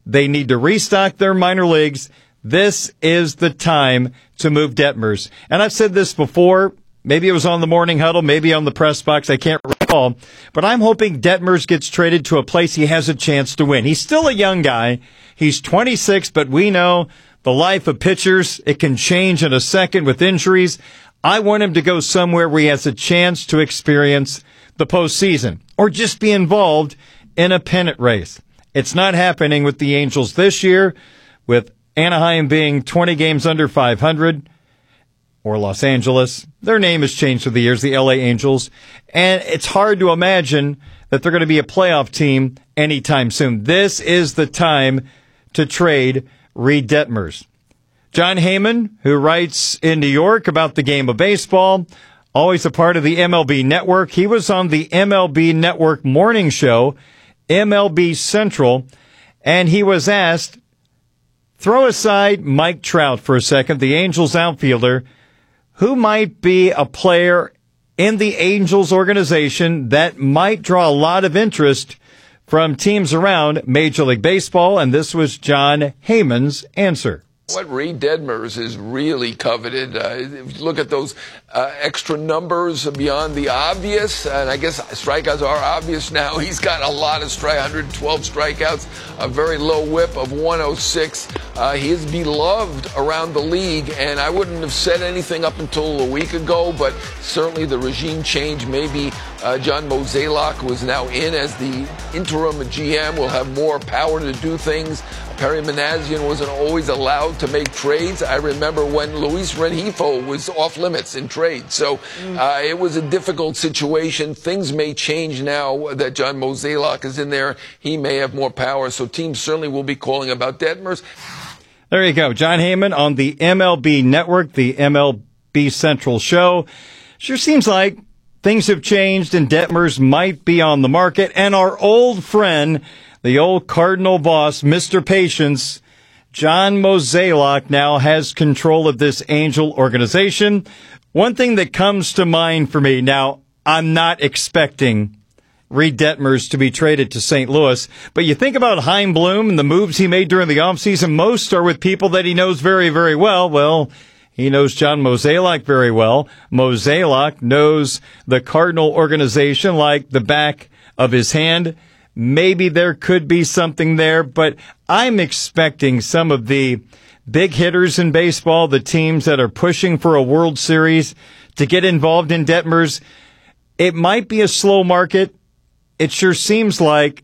They need to restock their minor leagues. This is the time to move Detmers. And I've said this before. Maybe it was on the morning huddle, maybe on the press box. I can't recall. But I'm hoping Detmers gets traded to a place he has a chance to win. He's still a young guy. He's 26, but we know the life of pitchers, it can change in a second with injuries. I want him to go somewhere where he has a chance to experience the postseason or just be involved in a pennant race. It's not happening with the Angels this year, with Anaheim being 20 games under 500, or Los Angeles. Their name has changed through the years, the LA Angels, and it's hard to imagine that they're going to be a playoff team anytime soon. This is the time to trade Reid Detmers. Jon Heyman, who writes in New York about the game of baseball, always a part of the MLB Network. He was on the MLB Network morning show, MLB Central, and he was asked, throw aside Mike Trout for a second, the Angels outfielder, who might be a player in the Angels organization that might draw a lot of interest from teams around Major League Baseball, and this was Jon Heyman's answer. What Reid Detmers is really coveted, if you look at those extra numbers beyond the obvious, and I guess strikeouts are obvious now. He's got a lot of 112 strikeouts, a very low whip of 106. He is beloved around the league, and I wouldn't have said anything up until a week ago, but certainly the regime change, maybe John Mozeliak, who is now in as the interim GM, will have more power to do things. Perry Manassian wasn't always allowed to make trades. I remember when Luis Rengifo was off limits in trades. So it was a difficult situation. Things may change now that John Mozeliak is in there. He may have more power. So teams certainly will be calling about Detmers. There you go. Jon Heyman on the MLB Network, the MLB Central show. Sure seems like things have changed and Detmers might be on the market. And our old friend, the old Cardinal boss, Mr. Patience, John Mozeliak, now has control of this Angel organization. One thing that comes to mind for me, now, I'm not expecting Reid Detmers to be traded to St. Louis, but you think about Chaim Bloom and the moves he made during the offseason, most are with people that he knows very, very well. Well, he knows John Mozeliak very well. Mozeliak knows the Cardinal organization like the back of his hand. Maybe there could be something there, but I'm expecting some of the big hitters in baseball, the teams that are pushing for a World Series, to get involved in Detmers. It might be a slow market. It sure seems like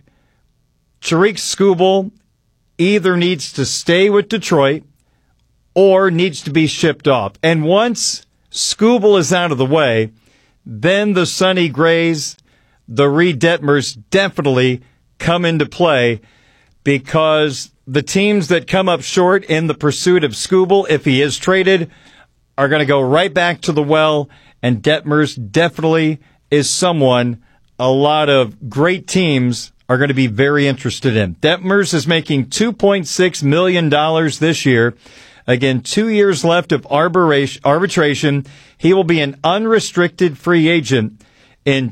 Tarik Skubal either needs to stay with Detroit or needs to be shipped off. And once Skubal is out of the way, then the Sonny Grays, the Reid Detmers definitely come into play, because the teams that come up short in the pursuit of Skubal, if he is traded, are going to go right back to the well, and Detmers definitely is someone a lot of great teams are going to be very interested in. Detmers is making $2.6 million this year. Again, 2 years left of arbitration. He will be an unrestricted free agent in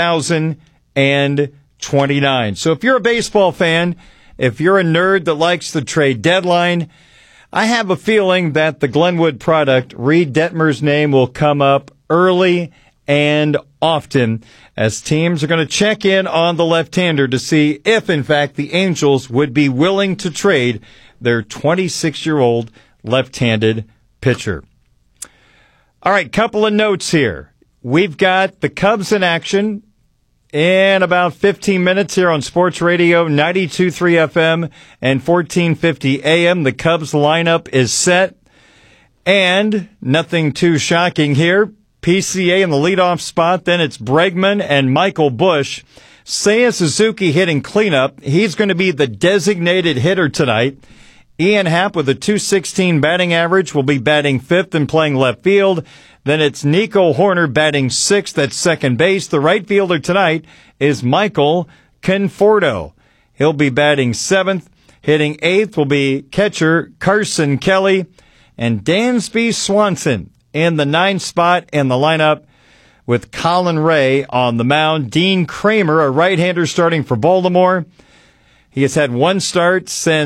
2029. So if you're a baseball fan, if you're a nerd that likes the trade deadline, I have a feeling that the Glenwood product, Reid Detmers' name, will come up early and often as teams are going to check in on the left-hander to see if, in fact, the Angels would be willing to trade their 26-year-old left-handed pitcher. All right, couple of notes here. We've got the Cubs in action in about 15 minutes here on Sports Radio 92.3 FM and 1450 AM. The Cubs lineup is set, and nothing too shocking here. PCA in the leadoff spot, then it's Bregman and Michael Busch. Seiya Suzuki hitting cleanup. He's going to be the designated hitter tonight. Ian Happ with a .216 batting average will be batting fifth and playing left field. Then it's Nico Horner batting sixth at second base. The right fielder tonight is Michael Conforto. He'll be batting seventh. Hitting eighth will be catcher Carson Kelly. And Dansby Swanson in the ninth spot in the lineup with Colin Ray on the mound. Dean Kramer, a right-hander starting for Baltimore. He has had one start since